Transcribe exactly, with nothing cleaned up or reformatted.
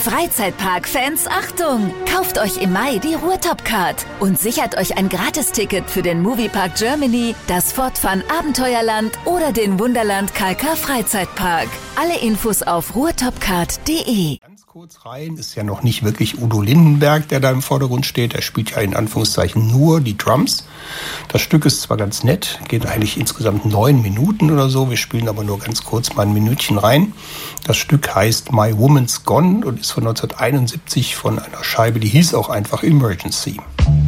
Freizeitpark-Fans, Achtung! Kauft euch im Mai die Ruhrtop-Card und sichert euch ein Gratisticket für den Moviepark Germany, das Fortfun Abenteuerland oder den Wunderland K K Freizeitpark. Alle Infos auf ruhrtopcard punkt de. Ganz kurz rein, ist ja noch nicht wirklich Udo Lindenberg, der da im Vordergrund steht. Er spielt ja in Anführungszeichen nur die Drums. Das Stück ist zwar ganz nett, geht eigentlich insgesamt neun Minuten oder so. Wir spielen aber nur ganz kurz mal ein Minütchen rein. Das Stück heißt My Woman's Gone und ist von neunzehnhunderteinundsiebzig von einer Scheibe, die hieß auch einfach Emergency.